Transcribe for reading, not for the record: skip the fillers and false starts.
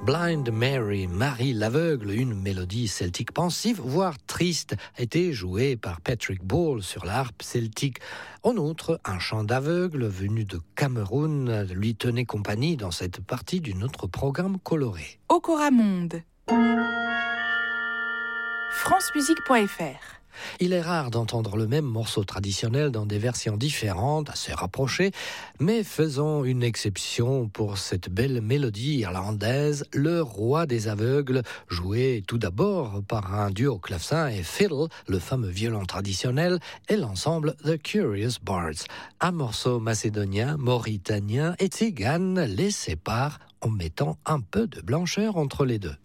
Blind Mary, Marie l'aveugle, une mélodie celtique pensive, voire triste, a été jouée par Patrick Ball sur la harpe celtique. En outre, un chant d'aveugle venu de Cameroun lui tenait compagnie dans cette partie d'un autre programme coloré. Okora Monde. francemusique.fr. Il est rare d'entendre le même morceau traditionnel dans des versions différentes, assez rapprochées, mais faisons une exception pour cette belle mélodie irlandaise, Le Roi des aveugles, jouée tout d'abord par un duo clavecin et fiddle, le fameux violon traditionnel, et l'ensemble The Curious Bards. Un morceau macédonien, mauritanien et tzigane les sépare en mettant un peu de blancheur entre les deux.